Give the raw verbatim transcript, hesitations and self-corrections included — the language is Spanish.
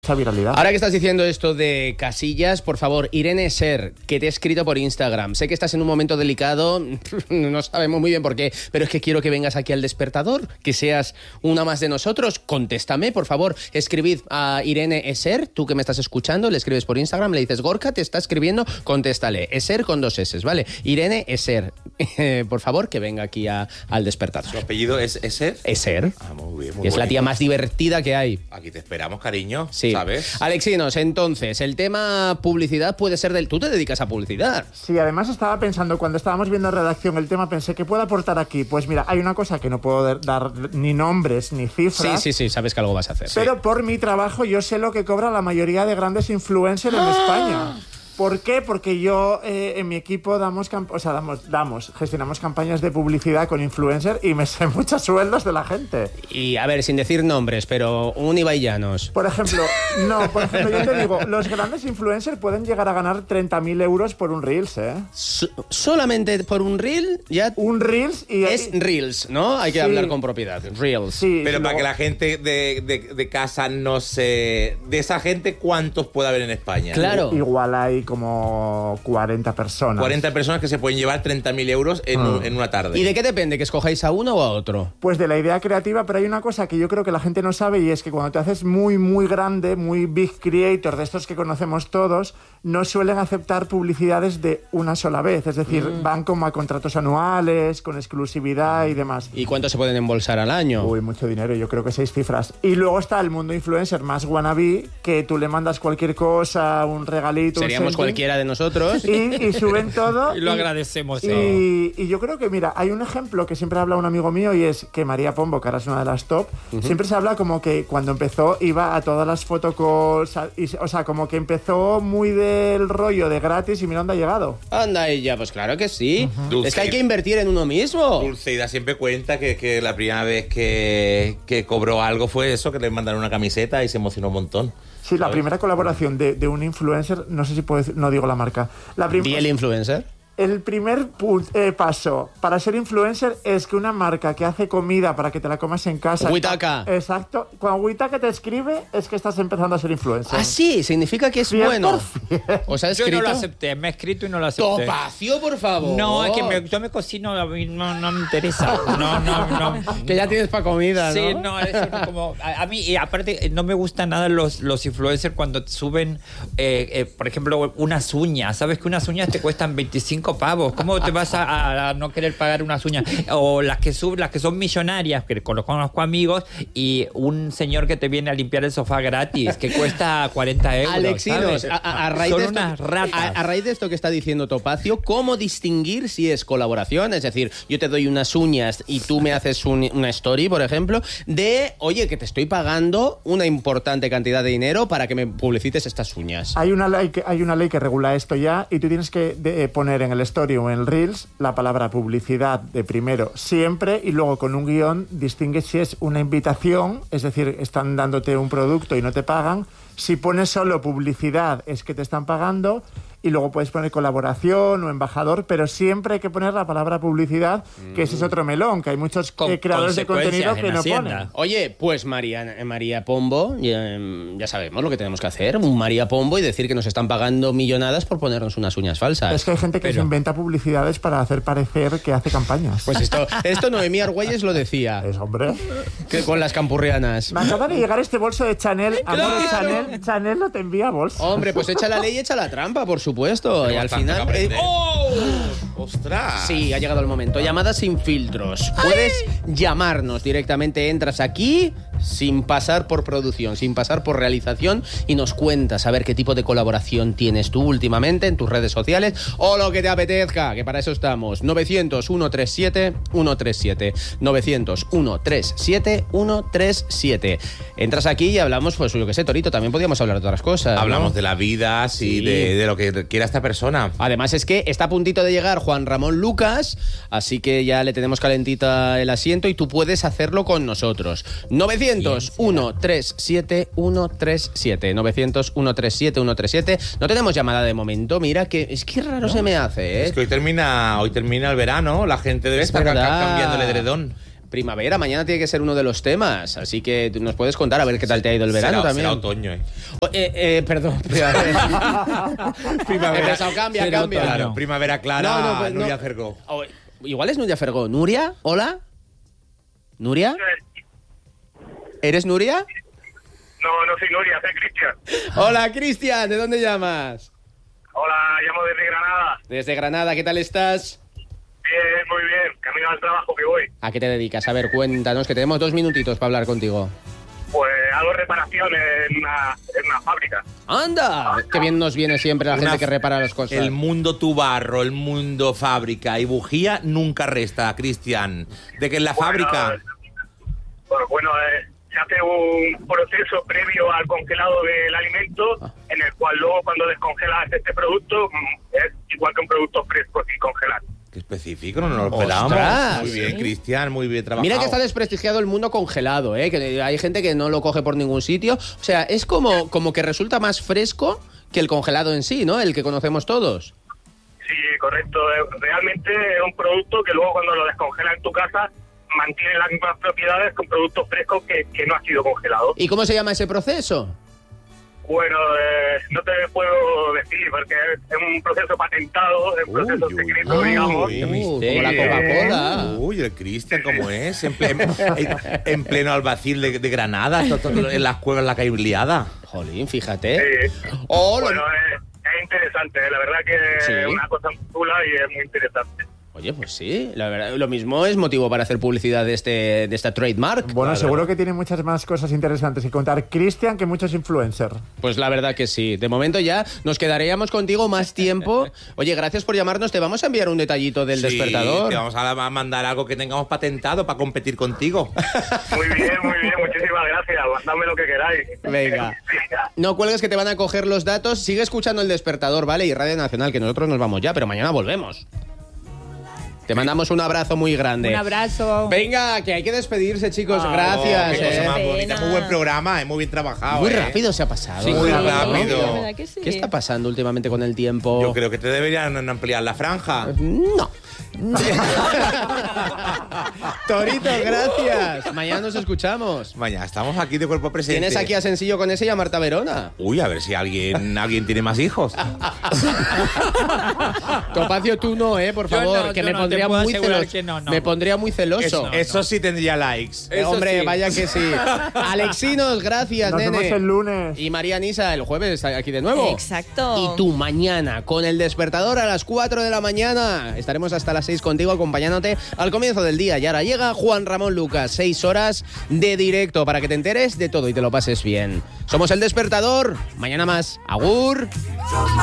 esa viralidad. Ahora que estás diciendo esto de Casillas, por favor, Irene Ser, que te he escrito por Instagram. Sé que estás en un momento delicado, no sabemos muy bien por qué, pero es que quiero que vengas aquí al Despertador, que seas una más de nosotros. Contéstame, por favor. Escribid a Irene Eser, tú que me estás escuchando, le escribes por Instagram, le dices, Gorka te está escribiendo, contéstale. Eser con dos S, ¿vale? Irene Eser, eh, por favor, que venga aquí a, al Despertador. ¿Su apellido es Eser? Eser. Ah, muy bien, muy Es la tía más divertida que hay. Aquí te esperamos, cariño. Sí. ¿Sabes? Alexinos, entonces, el tema publicidad puede ser del... Tú te dedicas a publicidad. Sí, además estaba pensando, cuando estábamos viendo redacción el tema, pensé, ¿qué puedo aportar aquí? Pues mira, hay una cosa que no puedo dar ni nombres ni cifras. Sí, sí, sí, sabes que algo vas a hacer. Pero sí. por mi trabajo yo sé lo que cobra la mayoría de grandes influencers en España. ¿Por qué? Porque yo eh, en mi equipo damos, o sea, damos, damos, gestionamos campañas de publicidad con influencers y me sé muchos sueldos de la gente. Y a ver, sin decir nombres, pero un Ibai Llanos. Por ejemplo, no, por ejemplo, yo te digo, los grandes influencers pueden llegar a ganar treinta mil euros por un Reels, ¿eh? So- solamente por un Reel ya... Un Reels y... Es Reels, ¿no? Hay que Sí. hablar con propiedad. Reels. Sí, Pero para luego- que la gente de, de, de casa no se... De esa gente, ¿cuántos puede haber en España? Claro. Igual hay como cuarenta personas. cuarenta personas que se pueden llevar treinta mil euros en, un- en una tarde. ¿Y de qué depende? ¿Que escojáis a uno o a otro? Pues de la idea creativa, pero hay una cosa que yo creo que la gente no sabe y es que cuando te haces muy, muy grande, muy big creator, de estos que conocemos todos, no suelen aceptar publicidades de una sola vez. Es decir, Mm. van como a contratos anuales, con exclusividad y demás. ¿Y cuánto se pueden embolsar al año? Uy, mucho dinero, yo creo que seis cifras. Y luego está el mundo influencer más wannabe, que tú le mandas cualquier cosa, un regalito, un Seríamos céntim, cualquiera de nosotros. Y, y suben todo. Y lo agradecemos, Y, y yo creo que, mira, hay un ejemplo que siempre habla un amigo mío y es que María Pombo, que ahora es una de las top, siempre se habla como que cuando empezó iba a todas las photocalls, a- y, o sea, como que empezó muy del rollo de gratis y mira dónde ha llegado. Anda ella, pues claro que sí. Dulce. Es que hay que invertir en uno mismo. Dulceida siempre cuenta que, que la primera vez que, que cobró algo fue eso, que le mandaron una camiseta y se emocionó un montón. Sí, la ¿Sabes? primera colaboración de, de un influencer, no sé si puedo decir, no digo la marca. La prim- ¿Y el influencer? El primer pu- eh, paso para ser influencer es que una marca que hace comida para que te la comas en casa... Witaka. Exacto. Cuando Witaka te escribe es que estás empezando a ser influencer. Ah, sí, significa que es cien por bueno. cien. ¿Os ha Yo escrito? no lo acepté, me he escrito y no lo acepté. Topacio, por favor. No, es que me- yo me cocino, a mí no, no me interesa. No, no, no. Que ya tienes para comida, ¿no? Sí, no, eso no como... A, a mí, y aparte, no me gustan nada los, los influencers cuando suben, eh, eh, por ejemplo, unas uñas. ¿Sabes que unas uñas te cuestan veinticinco pavos? ¿Cómo te vas a, a- a no querer pagar unas uñas? O las que suben, las que son millonarias, que conozco, conozco amigos, y un señor que te viene a limpiar el sofá gratis, que cuesta cuarenta euros. Alexinos, ¿sabes? a, a- a raíz Son de esto, unas ratas. a, a raíz de esto que está diciendo Topacio, ¿cómo distinguir si es colaboración? Es decir, yo te doy unas uñas y tú me haces un- una story, por ejemplo, de, oye, que te estoy pagando una importante cantidad de dinero para que me publicites estas uñas. Hay una, ley que, hay una ley que regula esto ya y tú tienes que de- poner en el story o en el Reels la palabra publicidad de primero siempre y luego con un guión distingues si es una invitación, es decir, están dándote un producto y no te pagan. Si pones solo publicidad es que te están pagando y luego puedes poner colaboración o embajador, pero siempre hay que poner la palabra publicidad, que ese es otro melón, que hay muchos Con eh, creadores de consecuencias contenido que en no Hacienda. ponen. Oye, pues María, eh, María Pombo, ya, em, ya sabemos lo que tenemos que hacer, un María Pombo y decir que nos están pagando millonadas por ponernos unas uñas falsas. Es que hay gente que Pero- se inventa publicidades para hacer parecer que hace campañas. Pues esto, esto Noemí Argüelles lo decía, Es, hombre. que con las campurrianas. Me acaba de llegar este bolso de Chanel. Amor, ¡Claro! Chanel, Chanel no te envía bolso. Hombre, pues echa la ley y echa la trampa, por supuesto. Y al Bastante final... que aprender. eh, ¡Oh! ¡Ostras! Sí, ha llegado el momento. Llamadas sin filtros. Puedes llamarnos directamente. Entras aquí sin pasar por producción, sin pasar por realización y nos cuentas a ver qué tipo de colaboración tienes tú últimamente en tus redes sociales o lo que te apetezca, que para eso estamos. novecientos, ciento treinta y siete, ciento treinta y siete. novecientos, ciento treinta y siete, ciento treinta y siete. Entras aquí y hablamos, pues yo que sé, Torito, también podríamos hablar de otras cosas, ¿no? Hablamos de la vida, sí, Sí. De, de lo que quiera esta persona. Además es que está a puntito de llegar Juan Ramón Lucas, así que ya le tenemos calentita el asiento y tú puedes hacerlo con nosotros. novecientos, ciento treinta y siete, ciento treinta y siete. novecientos, ciento treinta y siete, ciento treinta y siete. No tenemos llamada de momento, mira que es que raro se me hace, ¿eh? Es que hoy termina, hoy termina el verano, la gente debe Es estar ca- verdad. cambiando el edredón. Primavera, mañana tiene que ser uno de los temas, así que nos puedes contar a ver qué tal te ha ido el verano será, también. será otoño, ¿eh? Oh, eh, eh, perdón, primavera. Primavera. He pensado, cambia, Será cambia. otoño. Claro, primavera clara, No, no, pues, no. Nuria Fergó. Oh, igual es Nuria Fergó. ¿Nuria? ¿Hola? ¿Nuria? ¿Eres Nuria? No, no soy Nuria, soy Cristian. Hola, Cristian, ¿de dónde llamas? Hola, llamo desde Granada. Desde Granada, ¿qué tal estás? Bien, muy bien. Camino al trabajo que voy. ¿A qué te dedicas? A ver, cuéntanos, que tenemos dos minutitos para hablar contigo. Pues hago reparaciones en una, en una fábrica. ¡Anda! Qué bien nos viene siempre la Una- gente que repara las cosas. El mundo tu barro, el mundo fábrica y bujía nunca resta, Cristian. De que en la fábrica... Bueno, bueno eh, se hace un proceso previo al congelado del alimento, Ah. en el cual luego cuando descongelas este producto mm, es igual que un producto fresco sin congelar. Qué específico, no nos lo ¡Ostras! esperábamos. Muy bien, Cristian, muy bien trabajado. Mira que está desprestigiado el mundo congelado, ¿eh? Que hay gente que no lo coge por ningún sitio. O sea, es como, como que resulta más fresco que el congelado en sí, ¿no? El que conocemos todos. Sí, correcto. Eh, Realmente es un producto que luego cuando lo descongelas en tu casa mantiene las mismas propiedades que un producto fresco que, que no ha sido congelado. ¿Y cómo se llama ese proceso? Bueno, eh, no te puedo decir porque es es un proceso patentado, es un Uy, proceso uy, secreto, uy, digamos. uy. Uh, misterio. como la Coca-Cola. Uy, el Cristian, ¿cómo es? En, ple- en- en pleno albacil de, de Granada, to- to- en las cuevas la que hay liada. Jolín, fíjate. Sí. Oh, lo- Bueno, es, es interesante, la verdad que Sí. es una cosa muy chula y es muy interesante. Oye, pues sí, la verdad, lo mismo es motivo para hacer publicidad de este de esta trademark. Bueno, Claro. seguro que tiene muchas más cosas interesantes que contar Cristian que muchos influencers. Pues la verdad que sí. De momento ya nos quedaríamos contigo más tiempo. Oye, gracias por llamarnos. Te vamos a enviar un detallito del Sí, despertador. te vamos a mandar algo que tengamos patentado para competir contigo. Muy bien, muy bien, muchísimas gracias. Mandadme lo que queráis. Venga. No cuelgues que te van a coger los datos. Sigue escuchando el despertador, ¿vale? Y Radio Nacional, que nosotros nos vamos ya, pero mañana volvemos. Te mandamos un abrazo muy grande. Un abrazo. Venga, que hay que despedirse, chicos. Oh, Gracias. Qué cosa eh. más Pena. bonita, muy buen programa, eh, muy bien trabajado. Muy eh. rápido se ha pasado. Sí, muy ¿no? rápido. La verdad que sí. ¿Qué está pasando últimamente con el tiempo? Yo creo que te deberían ampliar la franja. No. Toritos, gracias. Mañana nos escuchamos. Mañana estamos aquí de cuerpo presente. Tienes aquí a Sensillo con ese y a Marta Verona. Uy, a ver si alguien, alguien tiene más hijos. Topacio, tú no, eh, por Yo favor, no, que yo me no, te pondría puedo muy asegurar celoso. que no, no. Me pondría muy celoso. Eso, eso sí tendría likes. Eh, Eso hombre, sí. vaya que sí. Alexinos, gracias, Nos nene. vemos el lunes. Y María Nisa, el jueves, aquí de nuevo. Exacto. Y tú mañana, con el despertador a las cuatro de la mañana. Estaremos hasta las seis contigo acompañándote al comienzo del día. Y ahora llega Juan Ramón Lucas, seis horas de directo para que te enteres de todo y te lo pases bien. Somos el despertador. Mañana más. Agur.